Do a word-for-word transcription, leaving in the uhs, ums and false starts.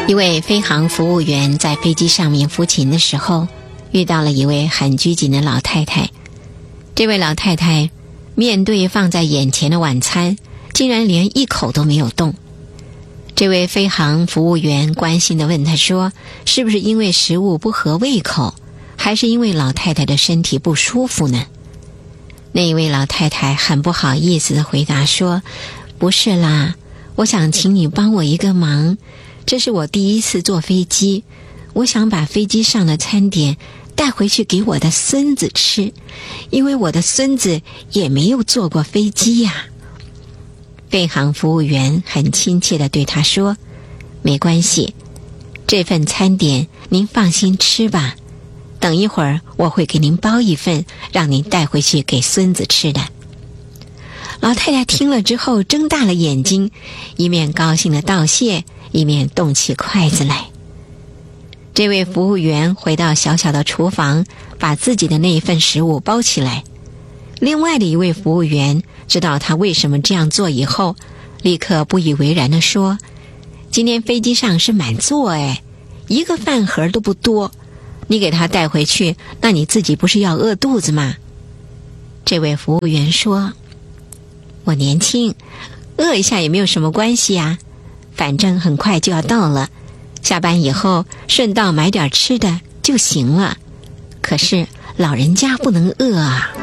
一位飞航服务员在飞机上面服勤的时候，遇到了一位很拘谨的老太太。这位老太太面对放在眼前的晚餐，竟然连一口都没有动。这位飞航服务员关心地问她说，是不是因为食物不合胃口，还是因为老太太的身体不舒服呢？那一位老太太很不好意思地回答说，不是啦，我想请你帮我一个忙，这是我第一次坐飞机，我想把飞机上的餐点带回去给我的孙子吃，因为我的孙子也没有坐过飞机呀。飞航服务员很亲切地对他说，没关系，这份餐点您放心吃吧，等一会儿我会给您包一份，让您带回去给孙子吃的。老太太听了之后睁大了眼睛，一面高兴地道谢，一面动起筷子来。这位服务员回到小小的厨房，把自己的那一份食物包起来。另外的一位服务员知道他为什么这样做以后，立刻不以为然地说，今天飞机上是满座哎，一个饭盒都不多，你给他带回去，那你自己不是要饿肚子吗？这位服务员说，我年轻，饿一下也没有什么关系呀，反正很快就要到了，下班以后顺道买点吃的就行了。可是老人家不能饿啊。